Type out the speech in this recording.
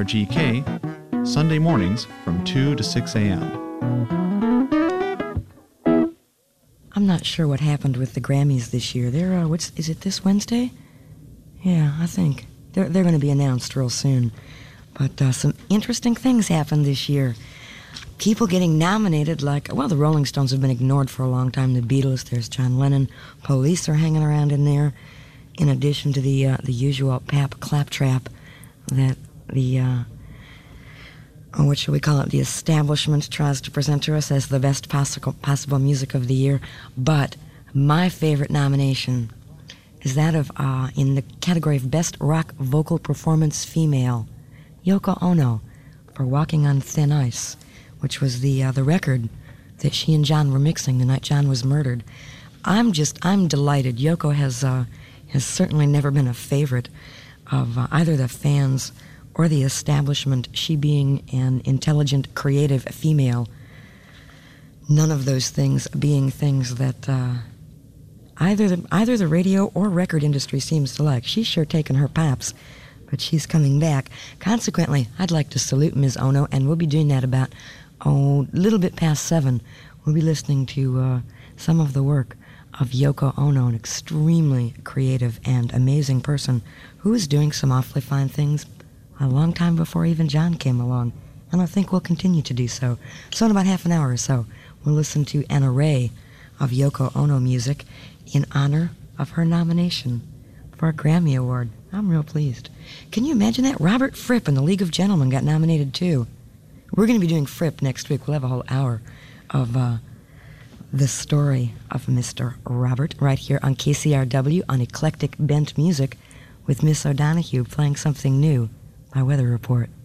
WRGK, Sunday mornings from 2 to 6 a.m. I'm not sure what happened with the Grammys this year. They're, is it this Wednesday? Yeah, I think. They're going to be announced real soon. But some interesting things happened this year. People getting nominated like, well, the Rolling Stones have been ignored for a long time. The Beatles, there's John Lennon. Police are hanging around in there. In addition to the usual pap claptrap that the, what should we call it, the establishment tries to present to us as the best possible music of the year. But my favorite nomination is that of, in the category of Best Rock Vocal Performance Female, Yoko Ono for Walking on Thin Ice, which was the record that she and John were mixing the night John was murdered. I'm delighted. Yoko has certainly never been a favorite of either the fans or the establishment, she being an intelligent, creative female. None of those things being things that either the radio or record industry seems to like. She's sure taken her paps, but she's coming back. Consequently, I'd like to salute Ms. Ono, and we'll be doing that about, a little bit past 7. We'll be listening to some of the work of Yoko Ono, an extremely creative and amazing person who is doing some awfully fine things a long time before even John came along, and I think we'll continue to do so. So in about half an hour or so, we'll listen to an array of Yoko Ono music in honor of her nomination for a Grammy Award. I'm real pleased. Can you imagine that? Robert Fripp in the League of Gentlemen got nominated too. We're going to be doing Fripp next week. We'll have a whole hour of the story of Mr. Robert right here on KCRW on Eclectic Bent Music with Miss O'Donoghue playing something new by Weather Report.